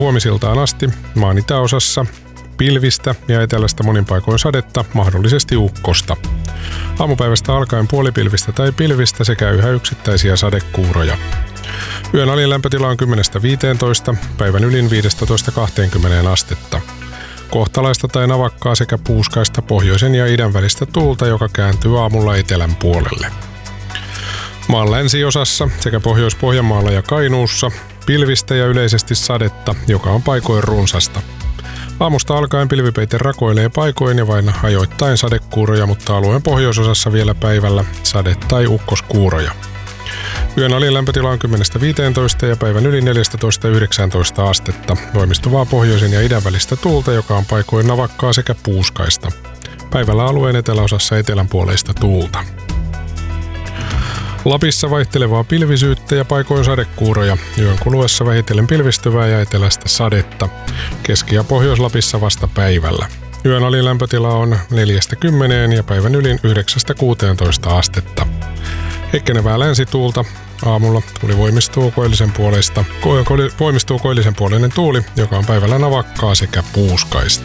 Huomisiltaan asti maan itäosassa pilvistä ja etelästä monin paikoin sadetta, mahdollisesti ukkosta. Aamupäivästä alkaen puolipilvistä tai pilvistä sekä yhä yksittäisiä sadekuuroja. Yön alin lämpötila on 10–15, päivän ylin 15–20 astetta. Kohtalaista tai navakkaa sekä puuskaista pohjoisen ja idän välistä tuulta, joka kääntyy aamulla etelän puolelle. Maan länsiosassa sekä Pohjois-Pohjanmaalla ja Kainuussa pilvistä ja yleisesti sadetta, joka on paikoin runsasta. Aamusta alkaen pilvipeite rakoilee paikoin ja vain ajoittain sadekuuroja, mutta alueen pohjoisosassa vielä päivällä sade- tai ukkoskuuroja. Yön alin lämpötila on 10–15 ja päivän yli 14–19 astetta. Voimistuvaa pohjoisen ja idän välistä tuulta, joka on paikoin navakkaa sekä puuskaista. Päivällä alueen eteläosassa etelänpuoleista tuulta. Lapissa vaihtelevaa pilvisyyttä ja paikoin sadekuuroja. Yön kuluessa vähitellen pilvistyvää ja etelästä sadetta. Keski- ja Pohjois-Lapissa vasta päivällä. Yön alin lämpötila on 4–10 ja päivän ylin 9–16 astetta. Heikkenevää länsituulta. Aamulla tuuli voimistuu koillisen puoleinen tuuli, joka on päivällä navakkaa sekä puuskaista.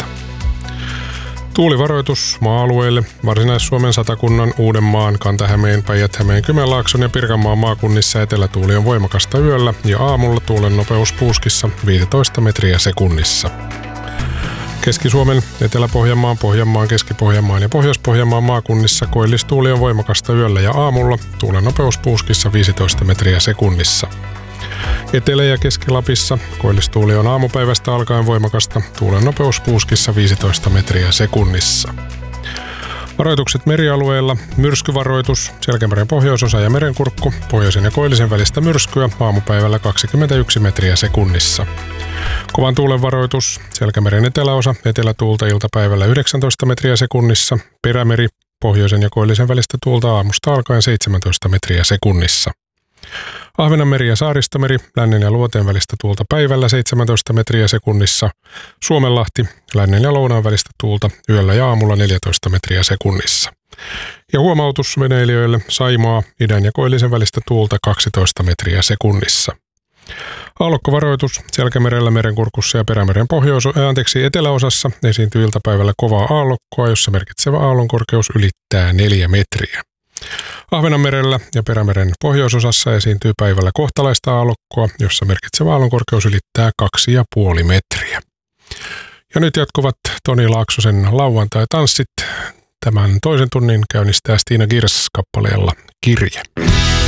Tuulivaroitus maa-alueille Varsinais-Suomen, Satakunnan, Uudenmaan, Kanta-Hämeen, Päijät-Hämeen, Kymenlaakson ja Pirkanmaan maakunnissa etelätuuli on voimakasta yöllä ja aamulla tuulen nopeus puuskissa 15 metriä sekunnissa. Keski-Suomen, Etelä-Pohjanmaan, Pohjanmaan, Keski-Pohjanmaan ja Pohjois-Pohjanmaan maakunnissa koillistuuli on voimakasta yöllä ja aamulla tuulen nopeus puuskissa 15 metriä sekunnissa. Etelä- ja Keski-Lapissa koillistuuli on aamupäivästä alkaen voimakasta, tuulen nopeus puuskissa 15 metriä sekunnissa. Varoitukset merialueilla: myrskyvaroitus, Selkämeren pohjoisosa ja Merenkurkku, pohjoisen ja koillisen välistä myrskyä, aamupäivällä 21 metriä sekunnissa. Kovan tuulen varoitus, Selkämeren eteläosa, etelätuulta iltapäivällä 19 metriä sekunnissa, Perämeri, pohjoisen ja koillisen välistä tuulta aamusta alkaen 17 metriä sekunnissa. Ahvenanmeri ja Saaristomeri, lännen ja luoteen välistä tuulta päivällä 17 metriä sekunnissa. Suomenlahti, lännen ja lounaan välistä tuulta yöllä ja aamulla 14 metriä sekunnissa. Ja huomautus veneilijöille: Saimaa, idän ja koillisen välistä tuulta 12 metriä sekunnissa. Aallokkovaroitus, Selkämerellä, Merenkurkussa ja Perämeren eteläosassa esiintyy iltapäivällä kovaa aallokkoa, jossa merkitsevä aallonkorkeus ylittää 4 metriä. Ahvenanmerellä ja Perämeren pohjoisosassa esiintyy päivällä kohtalaista aallokkoa, jossa merkitsevä aallonkorkeus ylittää 2,5 metriä. Ja nyt jatkuvat Toni Laaksosen lauantai-tanssit. Tämän toisen tunnin käynnistää Stina Girs kappaleella Kirje.